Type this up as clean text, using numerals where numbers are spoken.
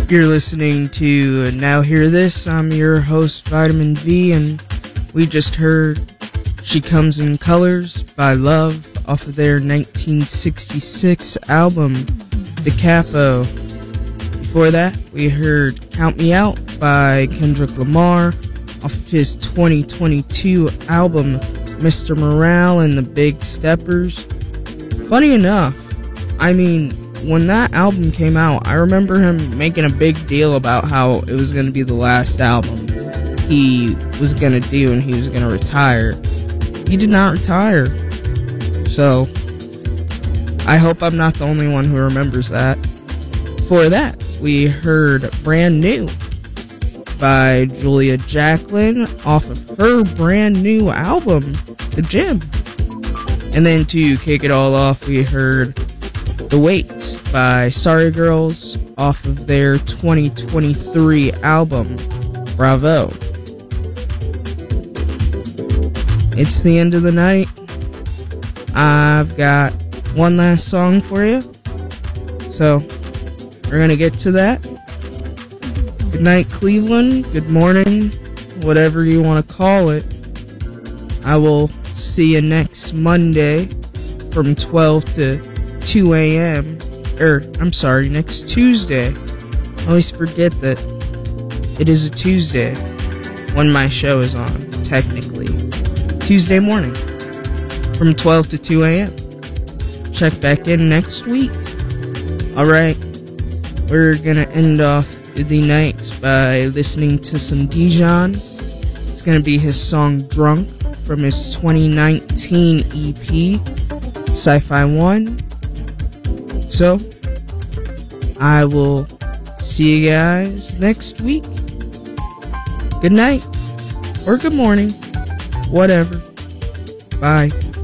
You're listening to Now Hear This. I'm your host, Vitamin V, and we just heard She Comes in Colors by Love off of their 1966 album, Da Capo. Before that, we heard Count Me Out by Kendrick Lamar off of his 2022 album, Mr. Morale and the Big Steppers. Funny enough, when that album came out, I remember him making a big deal about how it was going to be the last album he was going to do and he was going to retire. He did not retire. So, I hope I'm not the only one who remembers that. For that, we heard Brand New by Julia Jacklin off of her brand new album, The Gym. And then to kick it all off, we heard The Wait by Sorry Girls off of their 2023 album, Bravo. It's the end of the night. I've got one last song for you. So, we're gonna get to that. Good night, Cleveland. Good morning, whatever you want to call it. I will see you next Monday from 12 to 2 a.m. Next Tuesday. I always forget that it is a Tuesday when my show is on, technically. Tuesday morning from 12 to 2 a.m. Check back in next week. Alright, we're gonna end off the night by listening to some Dijon. It's gonna be his song Drunk from his 2019 EP, Sci-Fi 1. So, I will see you guys next week. Good night, or good morning, whatever. Bye.